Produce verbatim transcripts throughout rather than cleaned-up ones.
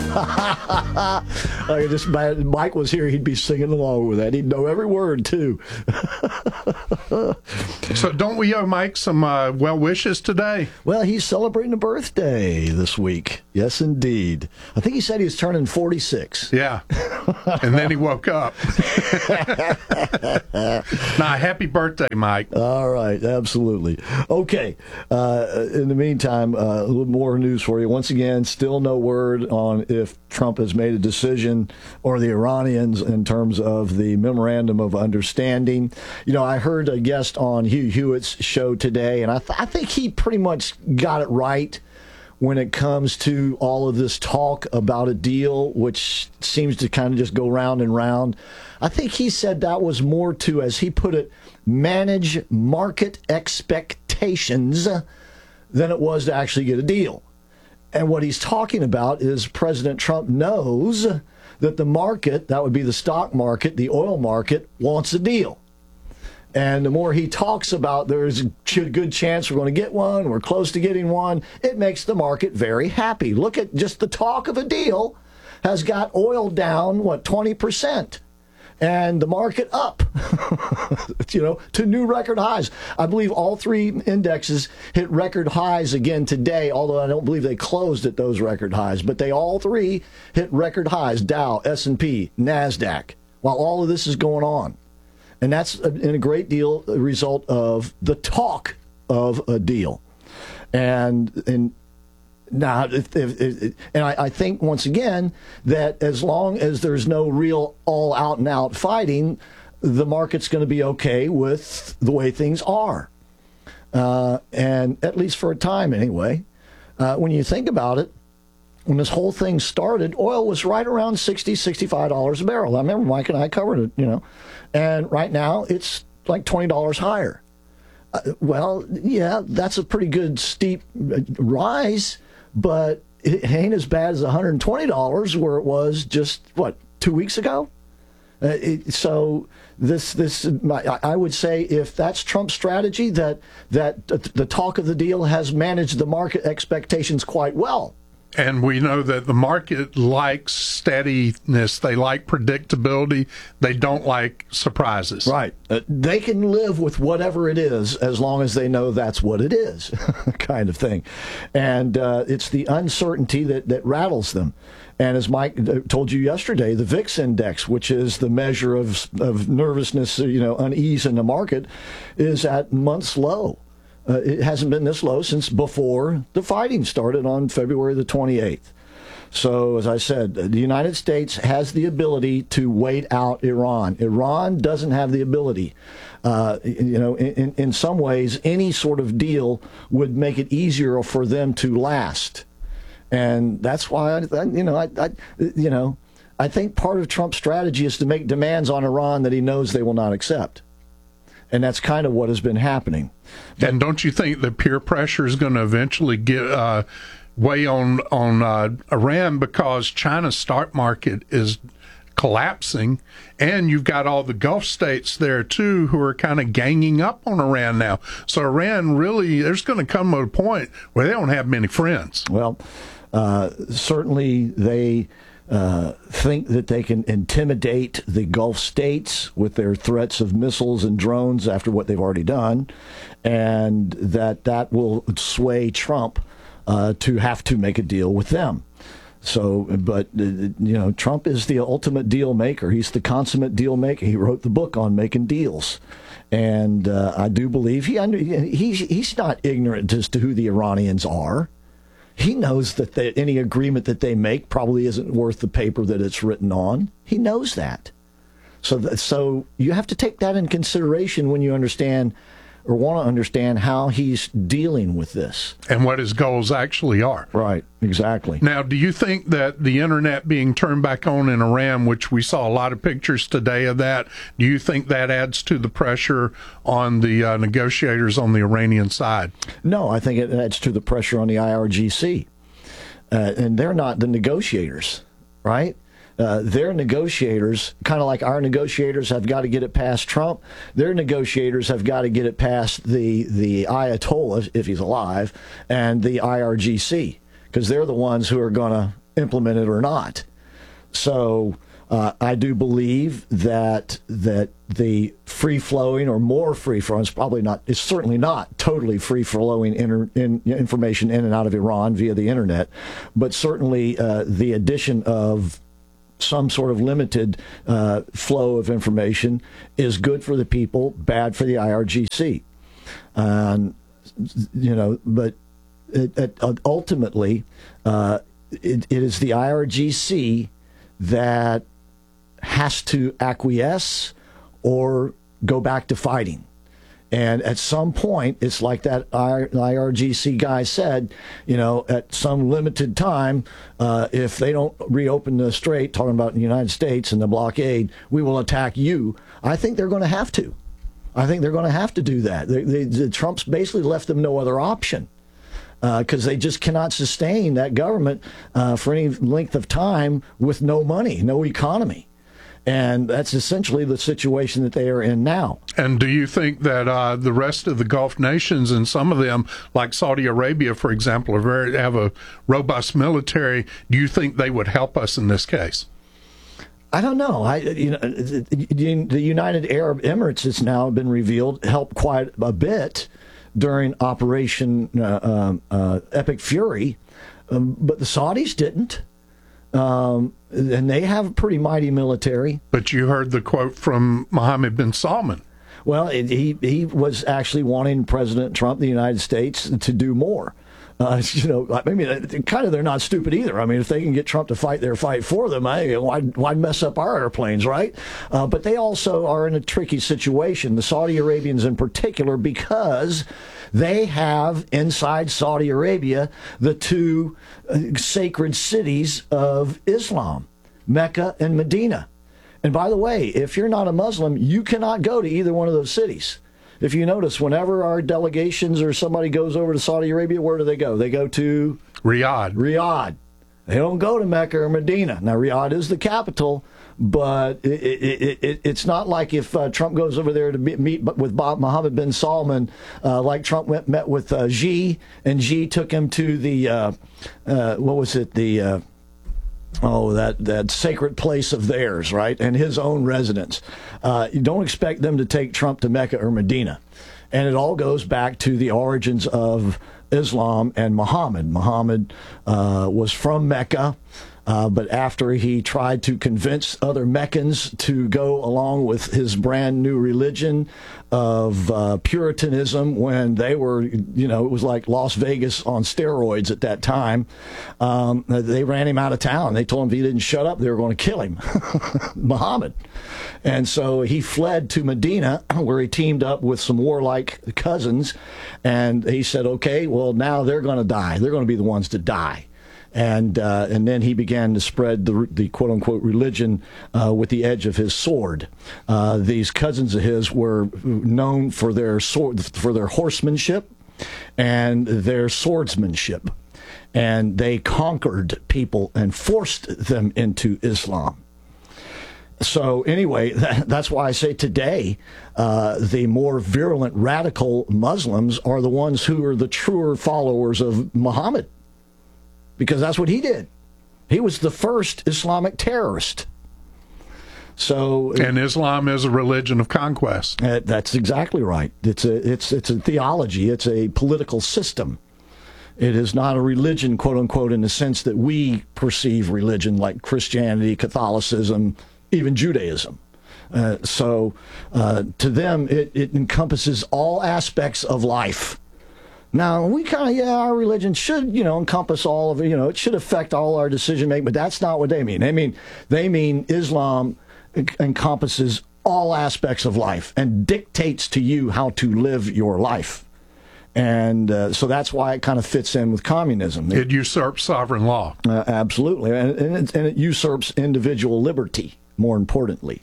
I just, Mike was here, he'd be singing along with that. He'd know every word, too. So don't we owe Mike some uh, well wishes today? Well, he's celebrating a birthday this week. Yes, indeed. I think he said he was turning forty-six. Yeah. And then he woke up. Nah, happy birthday, Mike. All right, absolutely. Okay. Uh, in the meantime, uh, a little more news for you. Once again, still no word on if Trump has made a decision or the Iranians in terms of the memorandum of understanding. You know, I heard a guest on Hugh Hewitt's show today, and I, th- I think he pretty much got it right when it comes to all of this talk about a deal, which seems to kind of just go round and round. I think he said that was more to, as he put it, manage market expectations than it was to actually get a deal. And what he's talking about is President Trump knows that the market, that would be the stock market, the oil market, wants a deal. And the more he talks about there's a good chance we're going to get one, we're close to getting one, it makes the market very happy. Look at just the talk of a deal has got oil down, what, twenty percent. And the market up, you know, to new record highs. I believe all three indexes hit record highs again today, although I don't believe they closed at those record highs. But they all three hit record highs, Dow, S and P, NASDAQ, while all of this is going on. And that's in a great deal a result of the talk of a deal. And and now, if, if, if, and I, I think, once again, that as long as there's no real all out and out fighting, the market's going to be okay with the way things are. Uh, and at least for a time, anyway. Uh, when you think about it, when this whole thing started, oil was right around sixty dollars, sixty-five dollars a barrel. I remember Mike and I covered it, you know. And right now, it's like twenty dollars higher. Uh, well, yeah, that's a pretty good steep rise, but it ain't as bad as one hundred twenty dollars where it was just, what, two weeks ago? Uh, it, so this, this, I, I would say if that's Trump's strategy, that, that the talk of the deal has managed the market expectations quite well. And we know that the market likes steadiness. They like predictability. They don't like surprises. Right. Uh, they can live with whatever it is as long as they know that's what it is, kind of thing. And uh, it's the uncertainty that, that rattles them. And as Mike told you yesterday, the V I X index, which is the measure of, of nervousness, you know, unease in the market, is at months low. Uh, it hasn't been this low since before the fighting started on February the twenty-eighth. So, as I said, the United States has the ability to wait out Iran. Iran doesn't have the ability. Uh, you know, in, in some ways, any sort of deal would make it easier for them to last. And that's why, I, you know, I, I, you know, I think part of Trump's strategy is to make demands on Iran that he knows they will not accept. And that's kind of what has been happening. But, and don't you think the peer pressure is going to eventually get uh, weigh on on uh, Iran, because China's stock market is collapsing, and you've got all the Gulf states there too who are kind of ganging up on Iran now. So Iran really, there's going to come to a point where they don't have many friends. Well, uh, certainly they Uh, think that they can intimidate the Gulf states with their threats of missiles and drones after what they've already done, and that that will sway Trump uh, to have to make a deal with them. So, but, uh, you know, Trump is the ultimate deal maker. He's the consummate deal maker. He wrote the book on making deals. And uh, I do believe he under, he's, he's not ignorant as to who the Iranians are. He knows that they, any agreement that they make probably isn't worth the paper that it's written on. He knows that. So, th- so you have to take that in consideration when you understand or want to understand how he's dealing with this. And what his goals actually are. Right, exactly. Now, do you think that the internet being turned back on in Iran, which we saw a lot of pictures today of that, do you think that adds to the pressure on the uh, negotiators on the Iranian side? No, I think it adds to the pressure on the I R G C. Uh, and they're not the negotiators, right? Uh, their negotiators, kind of like our negotiators have got to get it past Trump, their negotiators have got to get it past the, the Ayatollah, if he's alive, and the I R G C, because they're the ones who are going to implement it or not. So uh, I do believe that that the free flowing or more free flowing, it's probably not, it's certainly not totally free flowing inter, in, information in and out of Iran via the internet, but certainly uh, the addition of some sort of limited uh, flow of information is good for the people, bad for the I R G C. Um, you know, but it, it, ultimately, uh, it, it is the I R G C that has to acquiesce or go back to fighting. And at some point, it's like that I R G C guy said, you know, at some limited time, uh, if they don't reopen the strait, talking about the United States and the blockade, we will attack you. I think they're going to have to. I think they're going to have to do that. They, they, the Trump's basically left them no other option because uh, they just cannot sustain that government uh, for any length of time with no money, no economy. And that's essentially the situation that they are in now. And do you think that uh, the rest of the Gulf nations, and some of them, like Saudi Arabia, for example, are very, have a robust military, do you think they would help us in this case? I don't know. I, you know, the United Arab Emirates has now been revealed helped quite a bit during Operation uh, um, uh, Epic Fury, um, but the Saudis didn't. Um, and they have a pretty mighty military. But you heard the quote from Mohammed bin Salman. Well, it, he he was actually wanting President Trump of the United States to do more. Uh, you know, I mean, kind of they're not stupid either. I mean, if they can get Trump to fight their fight for them, I, why, why mess up our airplanes, right? Uh, but they also are in a tricky situation, the Saudi Arabians in particular, because they have inside Saudi Arabia the two uh, sacred cities of Islam, Mecca and Medina. And by the way, if you're not a Muslim, you cannot go to either one of those cities. If you notice, whenever our delegations or somebody goes over to Saudi Arabia, where do they go? They go to Riyadh. Riyadh. They don't go to Mecca or Medina. Now, Riyadh is the capital, but it, it, it, it's not like if uh, Trump goes over there to meet with Bob, Mohammed bin Salman, uh, like Trump went met with uh, Xi, and Xi took him to the, uh, uh, what was it, the... Uh, Oh, that, that sacred place of theirs, right? And his own residence. Uh, you don't expect them to take Trump to Mecca or Medina. And it all goes back to the origins of Islam and Muhammad. Muhammad uh, was from Mecca, uh, but after he tried to convince other Meccans to go along with his brand new religion of uh, Puritanism, when they were, you know, it was like Las Vegas on steroids at that time, um, they ran him out of town. They told him if he didn't shut up, they were going to kill him, Muhammad. And so he fled to Medina, where he teamed up with some warlike cousins, and he said, okay, well, now they're going to die. They're going to be the ones to die. And uh, and then he began to spread the, the quote-unquote religion uh, with the edge of his sword. Uh, these cousins of his were known for their sword, for their horsemanship and their swordsmanship. And they conquered people and forced them into Islam. So anyway, that, that's why I say today uh, the more virulent radical Muslims are the ones who are the truer followers of Muhammad. Because that's what he did. He was the first Islamic terrorist. So, and Islam is a religion of conquest. Uh, that's exactly right. It's a it's it's a theology. It's a political system. It is not a religion, quote unquote, in the sense that we perceive religion, like Christianity, Catholicism, even Judaism. Uh, so, uh, to them, it, it encompasses all aspects of life. Now, we kind of, yeah, our religion should, you know, encompass all of it, you know, it should affect all our decision making, but that's not what they mean. They mean, they mean Islam encompasses all aspects of life and dictates to you how to live your life. And uh, so that's why it kind of fits in with communism. It, it usurps sovereign law. Uh, absolutely. And, and, it, and it usurps individual liberty, more importantly.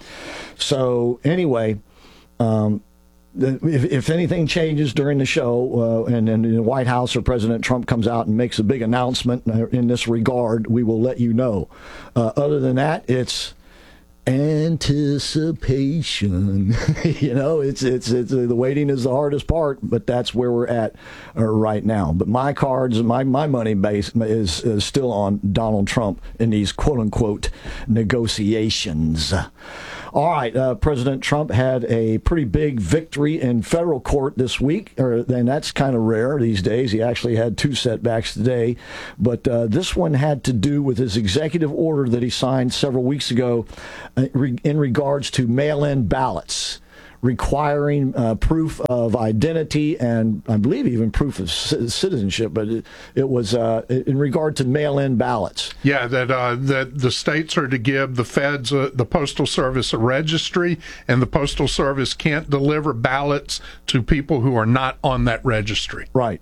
So anyway, um, If, if anything changes during the show uh, and, and the White House or President Trump comes out and makes a big announcement in this regard, we will let you know. Uh, other than that, it's Anticipation. You know, it's it's it's uh, the waiting is the hardest part, but that's where we're at uh, right now. But my cards, my my money base is, is still on Donald Trump in these quote unquote negotiations. All right, uh, President Trump had a pretty big victory in federal court this week, or, and that's kind of rare these days. He actually had two setbacks today, but uh, this one had to do with his executive order that he signed several weeks ago uh, re- in regards to mail-in ballots, requiring uh, proof of identity and I believe even proof of c- citizenship, but it, it was uh, in regard to mail-in ballots. Yeah, that uh, that the states are to give the feds, uh, the Postal Service, a registry, and the Postal Service can't deliver ballots to people who are not on that registry. Right.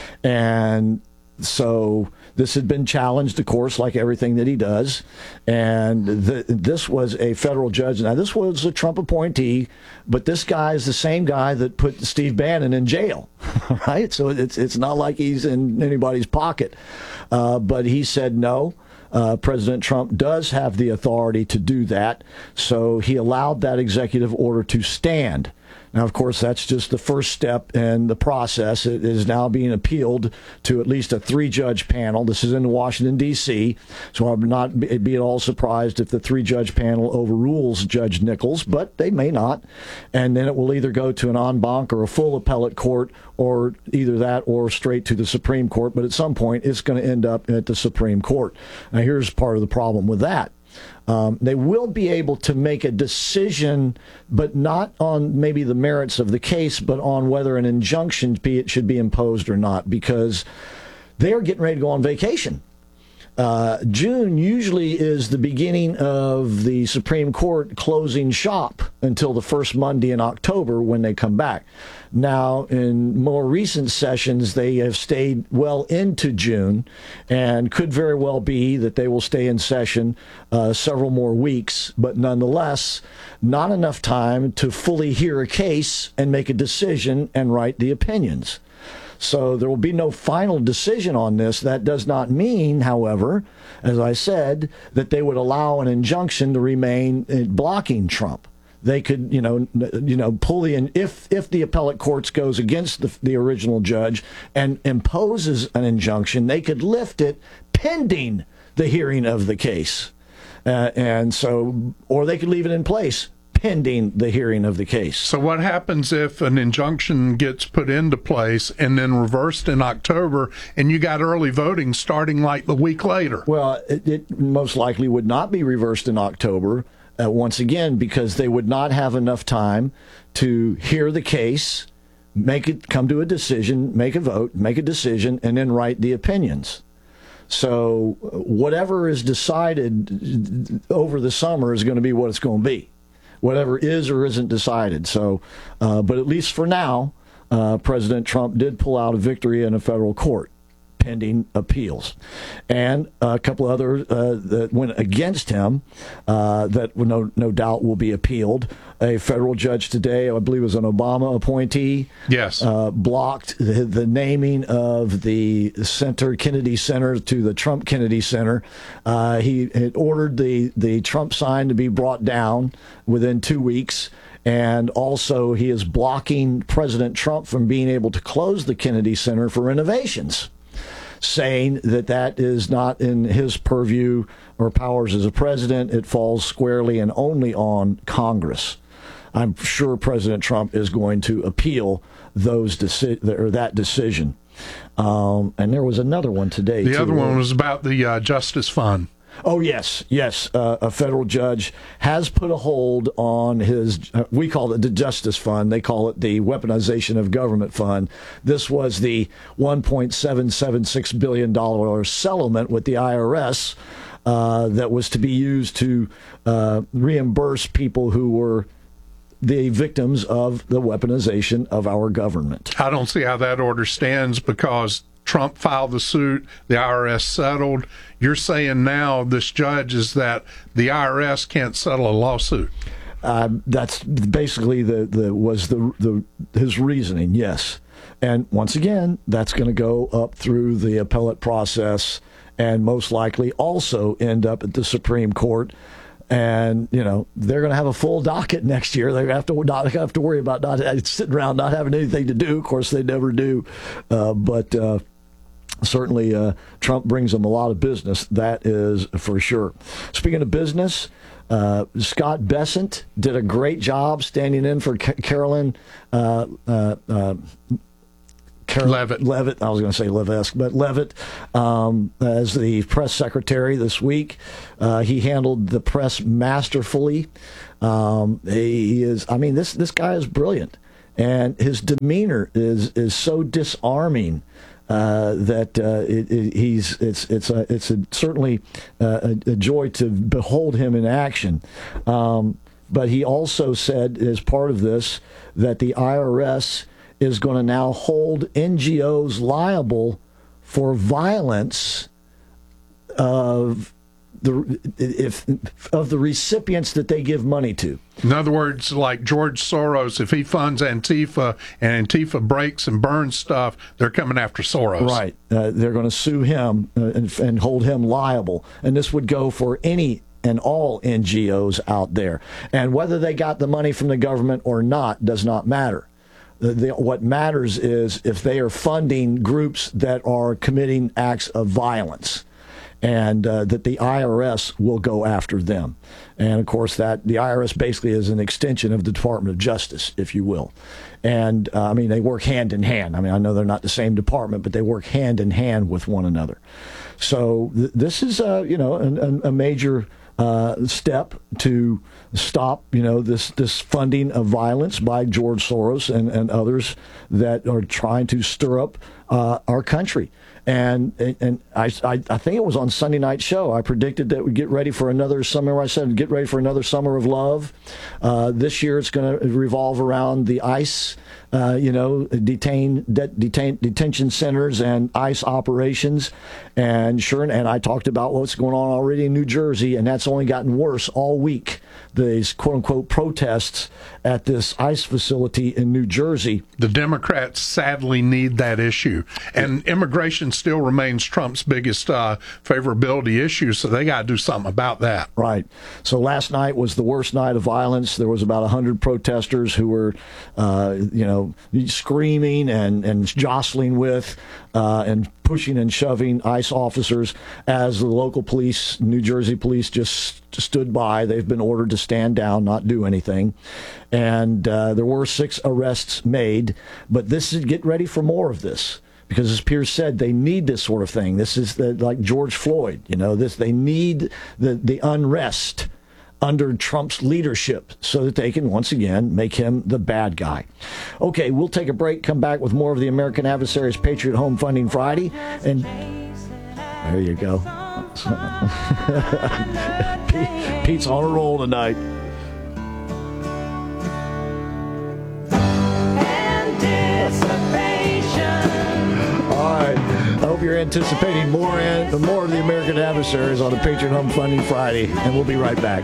And so this had been challenged, of course, like everything that he does. And the, this was a federal judge. Now, this was a Trump appointee, but this guy is the same guy that put Steve Bannon in jail, right? So it's it's not like he's in anybody's pocket. Uh, but he said no. Uh, President Trump does have the authority to do that. So he allowed that executive order to stand. Now, of course, that's just the first step in the process. It is now being appealed to at least a three-judge panel. This is in Washington, D C, so I would not be, be at all surprised if the three-judge panel overrules Judge Nichols, but they may not. And then it will either go to an en banc or a full appellate court, or either that or straight to the Supreme Court. But at some point, it's going to end up at the Supreme Court. Now, here's part of the problem with that. Um, they will be able to make a decision, but not on maybe the merits of the case, but on whether an injunction be, it should be imposed or not, because they're getting ready to go on vacation. Uh, June usually is the beginning of the Supreme Court closing shop until the first Monday in October when they come back. Now, in more recent sessions, they have stayed well into June, and could very well be that they will stay in session uh, several more weeks, but nonetheless, not enough time to fully hear a case and make a decision and write the opinions. So there will be no final decision on this. That does not mean, however, as I said, that they would allow an injunction to remain blocking Trump. They could, you know, you know, pull the in if if the appellate courts goes against the, the original judge and imposes an injunction, they could lift it pending the hearing of the case, uh, and so, or they could leave it in place pending the hearing of the case. So what happens if an injunction gets put into place and then reversed in October, and you got early voting starting like the week later? Well, it, it most likely would not be reversed in October, uh, once again, because they would not have enough time to hear the case, make it come to a decision, make a vote, make a decision, and then write the opinions. So whatever is decided over the summer is going to be what it's going to be. Whatever is or isn't decided. So, uh, but at least for now, uh, President Trump did pull out a victory in a federal court, pending appeals. And a couple other uh, that went against him uh, that no, no doubt will be appealed. A federal judge today, I believe it was an Obama appointee, yes, uh, blocked the, the naming of the center, Kennedy Center, to the Trump Kennedy Center. Uh, he had ordered the, the Trump sign to be brought down within two weeks. And also, he is blocking President Trump from being able to close the Kennedy Center for renovations, saying that that is not in his purview or powers as a president. It falls squarely and only on Congress. I'm sure President Trump is going to appeal those deci- or that decision. Um, and there was another one today. The too. other one was about the uh, Justice Fund. Oh, yes, yes. Uh, a federal judge has put a hold on his, uh, we call it the Justice Fund. They call it the Weaponization of Government Fund. This was the one point seven seven six billion dollars settlement with the I R S uh, that was to be used to uh, reimburse people who were the victims of the weaponization of our government. I don't see how that order stands because Trump filed the suit, the I R S settled. You're saying now this judge is that the I R S can't settle a lawsuit. Uh, that's basically the, the was the the his reasoning, yes. And once again, that's going to go up through the appellate process and most likely also end up at the Supreme Court. and you know they're going to have a full docket next year. They're going to have to not have to worry about not sitting around not having anything to do. Of course, they never do, uh, but uh, certainly uh, Trump brings them a lot of business. That is for sure. Speaking of business. Uh, Scott Bessent did a great job standing in for Ca- Carolyn uh, uh, uh, Carol- Levitt. Levitt. I was going to say Levesque, but Levitt um, as the press secretary this week. Uh, he handled the press masterfully. Um, he is. I mean, this this guy is brilliant, and his demeanor is is so disarming. Uh, that uh, it, it, he's it's it's a, it's a, certainly uh, a, a joy to behold him in action. Um, but he also said, as part of this, that the I R S is going to now hold N G Os liable for violence of the if of the recipients that they give money to. In other words, like George Soros, if he funds Antifa and Antifa breaks and burns stuff, they're coming after Soros. Right. Uh, they're going to sue him uh, and, and hold him liable. And this would go for any and all N G Os out there. And whether they got the money from the government or not does not matter. The, the, what matters is if they are funding groups that are committing acts of violence. And uh, that the I R S will go after them. And, of course, that the I R S basically is an extension of the Department of Justice, if you will. And, uh, I mean, they work hand in hand. I mean, I know they're not the same department, but they work hand in hand with one another. So th- this is, uh, you know, a, a major uh, step to stop, you know, this, this funding of violence by George Soros and, and others that are trying to stir up uh, our country. And and I, I I think it was on Sunday Night Show. I predicted that we'd get ready for another summer. I said, get ready for another summer of love. Uh, this year it's going to revolve around the ICE, uh, you know, detain, de- detain detention centers and ICE operations. And sure, and I talked about what's going on already in New Jersey, and that's only gotten worse all week. These quote-unquote protests at this ICE facility in New Jersey. The Democrats sadly need that issue. And immigration still remains Trump's biggest uh, favorability issue, so they got to do something about that. Right. So last night was the worst night of violence. There was about one hundred protesters who were, uh, you know, screaming and, and jostling with uh, and pushing and shoving ICE officers as the local police, New Jersey police, just stood by. They've been ordered to stand down, not do anything. And uh, there were six arrests made. But this is, get ready for more of this. Because as Pierce said, they need this sort of thing. This is the, like George Floyd. You know, this they need the, the unrest under Trump's leadership so that they can once again make him the bad guy. Okay, we'll take a break, come back with more of the American Adversaries Patriot Home Funding Friday. And there you go. Pete's on a roll tonight. All right. I hope you're anticipating more and more of the American Adversaries on the Patriot Home Funding Friday, and we'll be right back.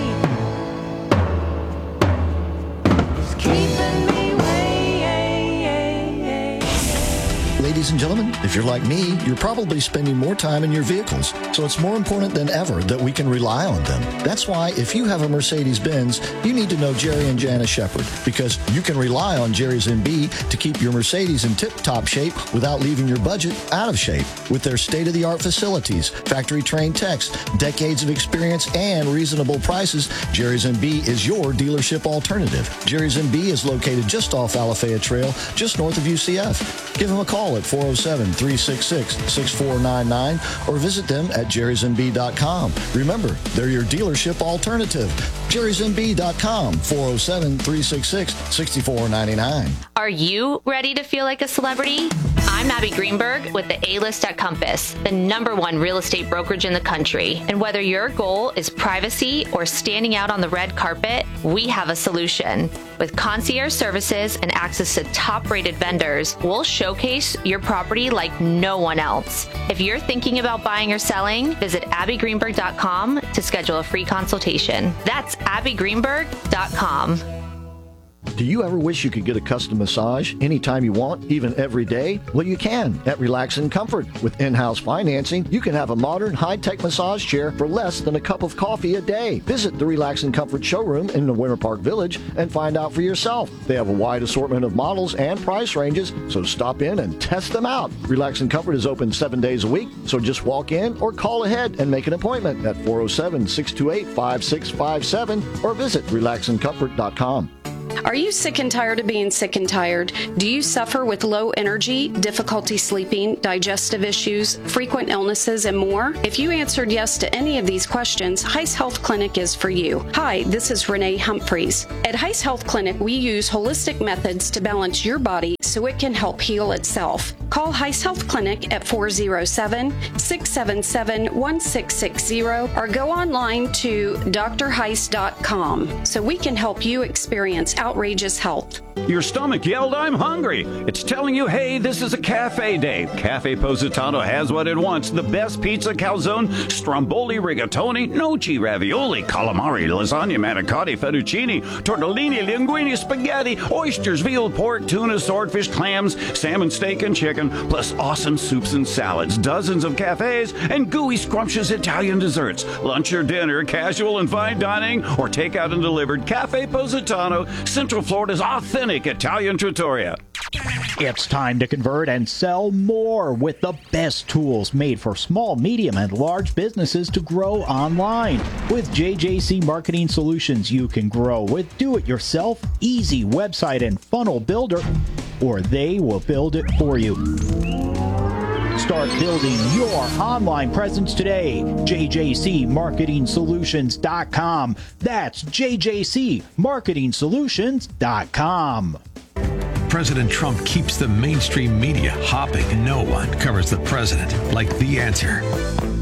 Ladies and gentlemen, if you're like me, you're probably spending more time in your vehicles, so it's more important than ever that we can rely on them. That's why if you have a Mercedes-Benz, you need to know Jerry and Janice Shepard, because you can rely on Jerry's M B to keep your Mercedes in tip-top shape without leaving your budget out of shape. With their state-of-the-art facilities, factory-trained techs, decades of experience, and reasonable prices, Jerry's M B is your dealership alternative. Jerry's M B is located just off Alafaya Trail, just north of U C F. Give them a call at four oh seven, three six six, six four nine nine or visit them at jerrys m b dot com. Remember, they're your dealership alternative. jerrys m b dot com, four oh seven, three six six, six four nine nine. Are you ready to feel like a celebrity? I'm Abby Greenberg with the A-List at Compass, the number one real estate brokerage in the country. And whether your goal is privacy or standing out on the red carpet, we have a solution. With concierge services and access to top-rated vendors, we'll showcase your property like no one else. If you're thinking about buying or selling, visit abby greenberg dot com to schedule a free consultation. That's abby greenberg dot com. Do you ever wish you could get a custom massage anytime you want, even every day? Well, you can at Relax and Comfort. With in-house financing, you can have a modern, high-tech massage chair for less than a cup of coffee a day. Visit the Relax and Comfort showroom in the Winter Park Village and find out for yourself. They have a wide assortment of models and price ranges, so stop in and test them out. Relax and Comfort is open seven days a week, so just walk in or call ahead and make an appointment at four oh seven, six two eight, five six five seven or visit relax and comfort dot com. Are you sick and tired of being sick and tired? Do you suffer with low energy, difficulty sleeping, digestive issues, frequent illnesses, and more? If you answered yes to any of these questions, Heiss Health Clinic is for you. Hi, this is Renee Humphreys. At Heiss Health Clinic, we use holistic methods to balance your body so it can help heal itself. Call Heiss Health Clinic at four oh seven, six seven seven, one six six zero or go online to d r heiss dot com so we can help you experience outrageous health. Your stomach yelled, "I'm hungry." It's telling you, hey, this is a cafe day. Cafe Positano has what it wants. The best pizza, calzone, stromboli, rigatoni, gnocchi, ravioli, calamari, lasagna, manicotti, fettuccine, tortellini, linguine, spaghetti, oysters, veal, pork, tuna, swordfish, clams, salmon, steak, and chicken, plus awesome soups and salads, dozens of cafes, and gooey, scrumptious Italian desserts. Lunch or dinner, casual and fine dining, or takeout and delivered. Cafe Positano, Central Florida's authentic Italian trattoria. It's time to convert and sell more with the best tools made for small, medium, and large businesses to grow online. With J J C Marketing Solutions, you can grow with do-it-yourself, easy website and funnel builder, or they will build it for you. Start building your online presence today. J J C Marketing Solutions dot com. That's J J C Marketing Solutions dot com. President Trump keeps the mainstream media hopping. No one covers the president like The Answer.